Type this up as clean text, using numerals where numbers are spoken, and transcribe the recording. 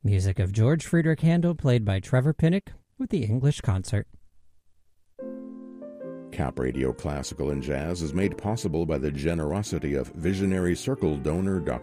Music of George Friedrich Handel, played by Trevor Pinnock with the English Concert. Cap Radio Classical and Jazz is made possible by the generosity of visionary circle donor Dr.